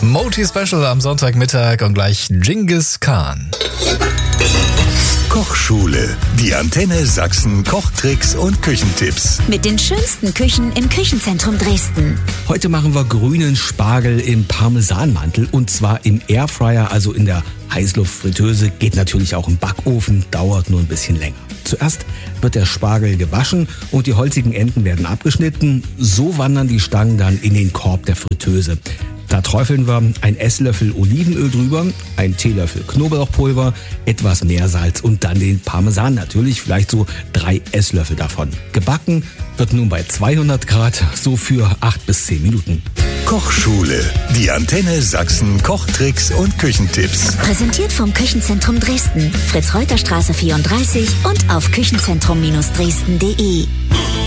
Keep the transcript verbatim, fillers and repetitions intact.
Moti Special am Sonntagmittag und gleich Genghis Khan. Kochschule. Die Antenne Sachsen Kochtricks und Küchentipps. Mit den schönsten Küchen im Küchenzentrum Dresden. Heute machen wir grünen Spargel im Parmesanmantel und zwar im Airfryer, also in der Heißluftfritteuse. Geht natürlich auch im Backofen, dauert nur ein bisschen länger. Zuerst wird der Spargel gewaschen und die holzigen Enden werden abgeschnitten. So wandern die Stangen dann in den Korb der Fritteuse. Da träufeln wir ein Esslöffel Olivenöl drüber, ein Teelöffel Knoblauchpulver, etwas Meersalz und dann den Parmesan natürlich, vielleicht so drei Esslöffel davon. Gebacken wird nun bei zweihundert Grad, so für acht bis zehn Minuten. Kochschule. Die Antenne Sachsen Kochtricks und Küchentipps. Präsentiert vom Küchenzentrum Dresden. Fritz-Reuter-Straße vierunddreißig und auf küchenzentrum Dresden punkt de.